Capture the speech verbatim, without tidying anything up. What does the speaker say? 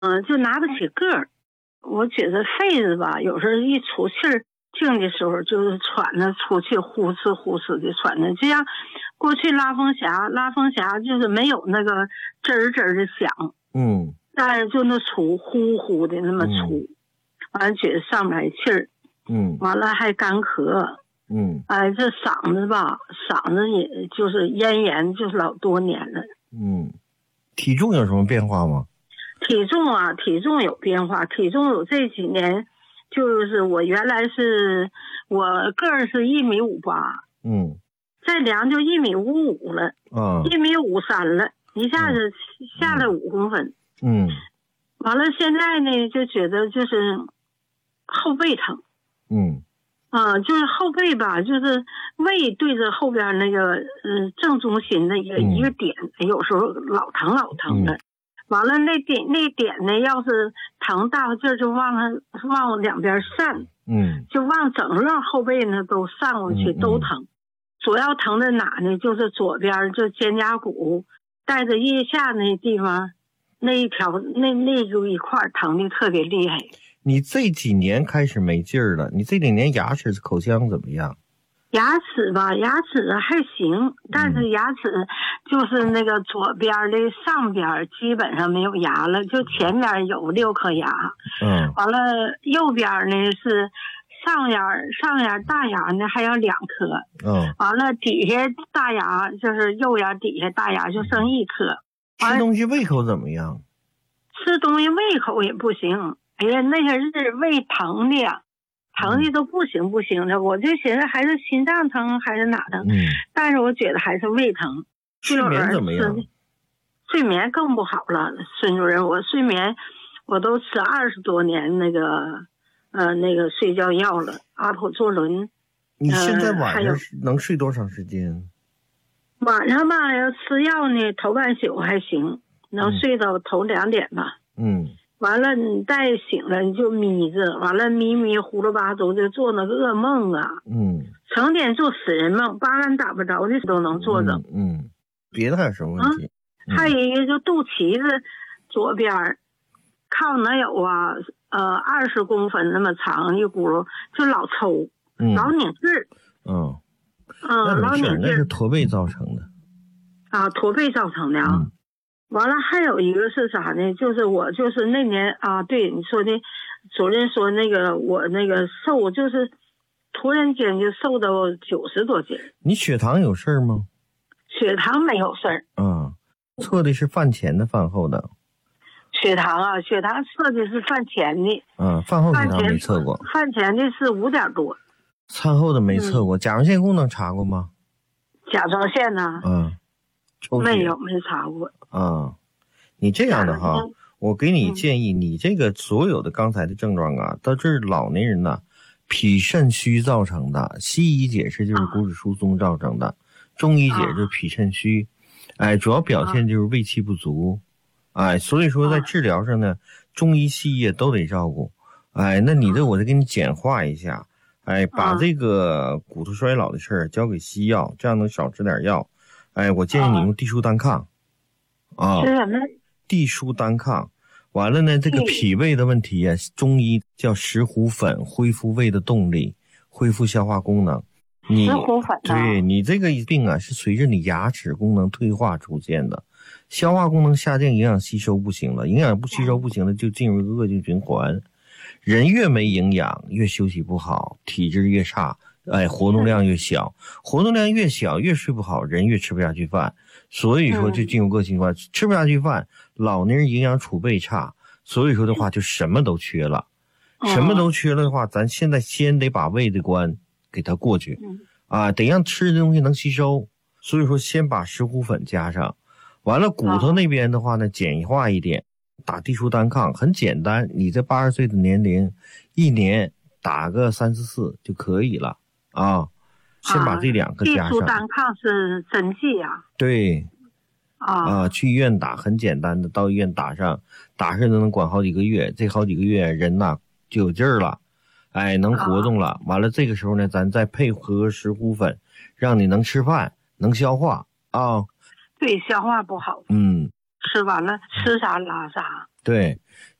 嗯，就拿不起个儿。我觉得肺子吧，有时候一出气儿静的时候，就是喘着出气，呼哧呼哧的喘着，就像过去拉风匣，拉风匣就是没有那个吱儿吱儿的响， 嗯， 但是就那出呼呼的那么出，完了觉得上不来气儿， 嗯， 完了还干咳， 嗯， 哎，这嗓子吧，嗓子也就是咽炎，就是老多年了。 嗯，体重有什么变化吗？ 体重啊，体重有变化，体重有这几年，就是我原来是我个儿是一米五八， 嗯， 再量就一米五五了， 啊， 一米五三了，一下子下了五公分。 嗯， 完了现在呢，就觉得就是后背疼。 嗯， 啊、就是后背吧，就是胃对着后边那个嗯、呃、正中心的一个、 嗯、 一个点，有时候老疼老疼的。 嗯、 完了那点那点呢，要是疼大劲儿就往它往两边散， 嗯， 就往整个后背呢都散过去， 嗯、 都疼。主要疼在哪呢？就是左边就肩胛骨带着腋下那地方，那一条那那就一块疼的特别厉害。 你这几年开始没劲儿了，你这几年牙齿口腔怎么样？ 牙齿吧，牙齿还行，但是牙齿就是那个左边的上边基本上没有牙了，就前边有六颗牙。 嗯。 完了，右边呢是上牙，上牙大牙呢还有两颗。 嗯。 完了，底下大牙就是右牙底下大牙就剩一颗。 吃东西胃口怎么样？ 吃东西胃口也不行。哎呀，那些日胃疼的呀，疼的都不行不行的，我就寻思还是心脏疼还是哪疼， 嗯， 但是我觉得还是胃疼。 睡眠怎么样？ 睡眠更不好了，孙主任，我睡眠我都吃二十多年那个呃那个睡觉药了，阿普唑仑。 你现在晚上能睡多长时间？ 呃、晚上吧，要吃药呢，头半宿还行，能睡到头两点吧。 嗯。 完了，你再醒了你就眯着，完了迷迷糊噜巴走就做那个噩梦啊， 嗯， 成天做死人梦，八竿打不着的都能做着。 嗯，嗯，别的还有什么问题？ 啊、还有一个就肚脐子左边，靠能有啊呃二十公分那么长一轱辘，就老抽， 嗯、 老拧劲儿。 嗯， 嗯，老拧劲儿， 那是驼背造成的。 啊，驼背造成的啊。 嗯， 完了，还有一个是啥呢？就是我就是那年啊，对你说的，主任说那个我那个瘦，就是突然间就瘦到九十多斤。 你血糖有事儿吗？ 血糖没有事儿。 嗯，测的是饭前的饭后的。 血糖啊，血糖测的是饭前的。 嗯，饭后血糖没测过。 饭前的是五点多。 餐后的没测过。嗯、甲状腺功能查过吗？ 甲状腺呢？ 嗯。 没有，没查过啊。你这样的哈，我给你建议，你这个所有的刚才的症状啊，都是老年人呐，脾肾虚造成的。西医解释就是骨质疏松造成的，中医解释就是脾肾虚，哎，主要表现就是胃气不足，哎，所以说在治疗上呢，中医西医都得照顾，哎，那你这我再给你简化一下，哎，把这个骨头衰老的事儿交给西药，这样能少吃点药。哎，我建议你用地舒单抗，啊， 吃什么？ 地舒单抗。完了呢，这个脾胃的问题啊，中医叫石斛粉，恢复胃的动力，恢复消化功能。你石斛粉、啊、 对你这个病啊，是随着你牙齿功能退化出现的，消化功能下降，营养吸收不行了，营养不吸收不行了，就进入一个恶性循环。人越没营养，越休息不好，体质越差。哎，活动量越小，活动量越小，越睡不好，人越吃不下去饭，所以说就进入恶性循环，嗯、吃不下去饭，老年人营养储备差，所以说的话就什么都缺了，嗯、什么都缺了的话，咱现在先得把胃的关给它过去，嗯、啊，得让吃的东西能吸收，所以说先把石斛粉加上，完了骨头那边的话呢，简化一点，打地舒单抗，很简单，你这八十岁的年龄，一年打个三四次就可以了。啊，先把这两个加上。地舒单抗是针剂呀？ 对， 啊啊，去医院打，很简单的，到医院打上，打上都能管好几个月，这好几个月人呐就有劲儿了，哎，能活动了。啊、完了，这个时候呢，咱再配合石斛粉，让你能吃饭，能消化啊。 对，消化不好。 嗯， 吃完了吃啥拉啥。 对。